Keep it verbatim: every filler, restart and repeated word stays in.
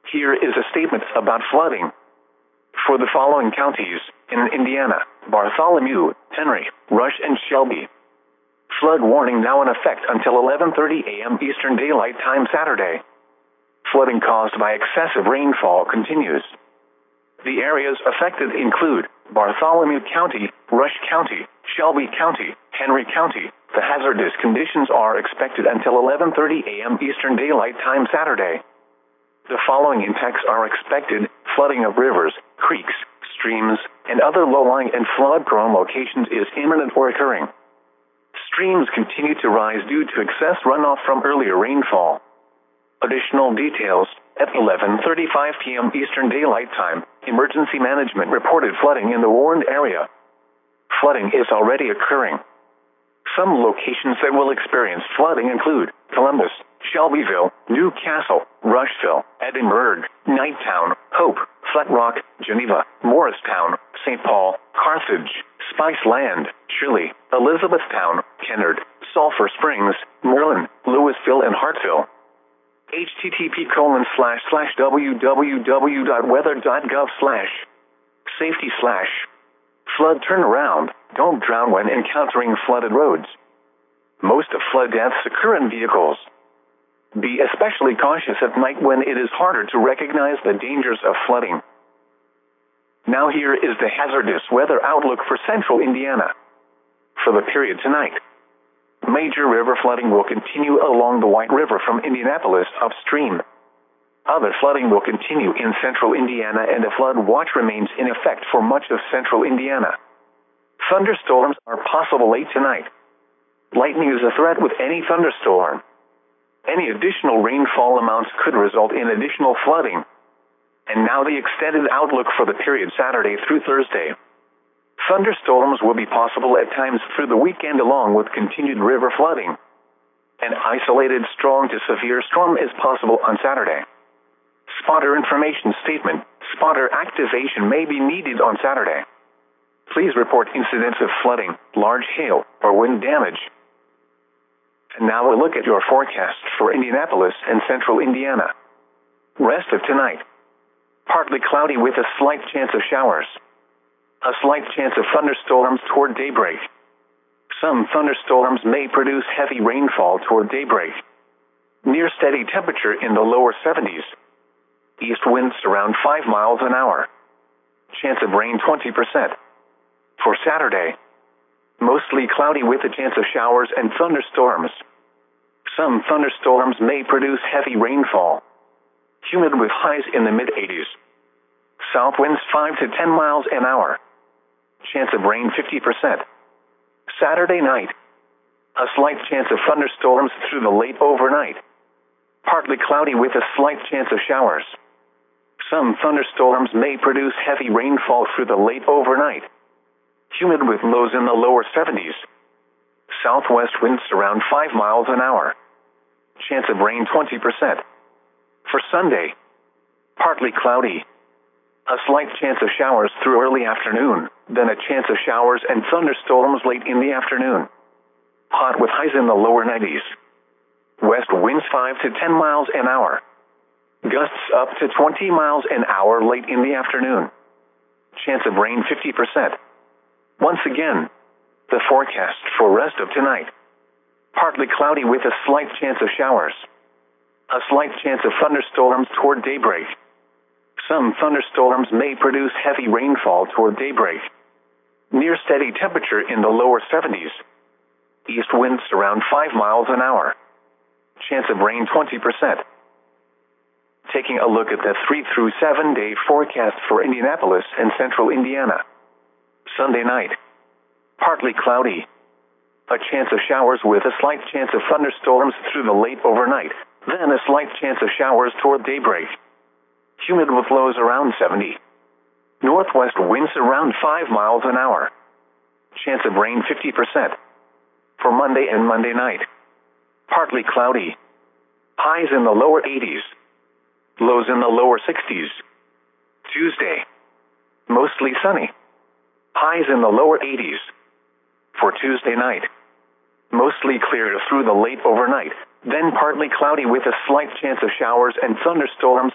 Here is a statement about flooding. For the following counties in Indiana: Bartholomew, Henry, Rush, and Shelby. Flood warning now in effect until eleven thirty a m Eastern Daylight Time Saturday. Flooding caused by excessive rainfall continues. The areas affected include Bartholomew County, Rush County, Shelby County, Henry County. The hazardous conditions are expected until eleven thirty a m Eastern Daylight Time Saturday. The following impacts are expected: flooding of rivers, creeks, streams, and other low-lying and flood-prone locations is imminent or occurring. Streams continue to rise due to excess runoff from earlier rainfall. Additional details: at eleven thirty-five p m Eastern Daylight Time, Emergency Management reported flooding in the warned area. Flooding is already occurring. Some locations that will experience flooding include Columbus, Shelbyville, New Castle, Rushville, Edinburgh, Knighttown, Hope, Flat Rock, Geneva, Morristown, Saint Paul, Carthage, Spiceland, Shirley, Elizabethtown, Kennard, Sulphur Springs, Merlin, Louisville, and Hartsville. http colon slash slash www.weather.gov slash safety slash flood turnaround. Don't drown when encountering flooded roads. Most of flood deaths occur in vehicles. Be especially cautious at night when it is harder to recognize the dangers of flooding. Now here is the hazardous weather outlook for central Indiana. For the period tonight, major river flooding will continue along the White River from Indianapolis upstream. Other flooding will continue in central Indiana, and a flood watch remains in effect for much of central Indiana. Thunderstorms are possible late tonight. Lightning is a threat with any thunderstorm. Any additional rainfall amounts could result in additional flooding. And now the extended outlook for the period Saturday through Thursday. Thunderstorms will be possible at times through the weekend, along with continued river flooding. An isolated strong to severe storm is possible on Saturday. Spotter information statement: spotter activation may be needed on Saturday. Please report incidents of flooding, large hail, or wind damage. And now a look at your forecast for Indianapolis and central Indiana. Rest of tonight: partly cloudy with a slight chance of showers. A slight chance of thunderstorms toward daybreak. Some thunderstorms may produce heavy rainfall toward daybreak. Near steady temperature in the lower seventies. East winds around five miles an hour. Chance of rain twenty percent. For Saturday, mostly cloudy with a chance of showers and thunderstorms. Some thunderstorms may produce heavy rainfall. Humid with highs in the mid-eighties. South winds five to ten miles an hour. Chance of rain fifty percent. Saturday night, a slight chance of thunderstorms through the late overnight. Partly cloudy with a slight chance of showers. Some thunderstorms may produce heavy rainfall through the late overnight. Humid with lows in the lower seventies. Southwest winds around five miles an hour. Chance of rain twenty percent. For Sunday, partly cloudy. A slight chance of showers through early afternoon, then a chance of showers and thunderstorms late in the afternoon. Hot with highs in the lower nineties. West winds five to ten miles an hour. Gusts up to twenty miles an hour late in the afternoon. Chance of rain fifty percent. Once again, the forecast for rest of tonight: partly cloudy with a slight chance of showers. A slight chance of thunderstorms toward daybreak. Some thunderstorms may produce heavy rainfall toward daybreak. Near steady temperature in the lower seventies. East winds around five miles an hour. Chance of rain twenty percent. Taking a look at the three through seven day forecast for Indianapolis and central Indiana. Sunday night: partly cloudy. A chance of showers with a slight chance of thunderstorms through the late overnight, then a slight chance of showers toward daybreak. Humid with lows around seventy. Northwest winds around five miles an hour. Chance of rain fifty percent. For Monday and Monday night: partly cloudy. Highs in the lower eighties. Lows in the lower sixties. Tuesday: mostly sunny. Highs in the lower eighties. For Tuesday night: mostly clear through the late overnight, then partly cloudy with a slight chance of showers and thunderstorms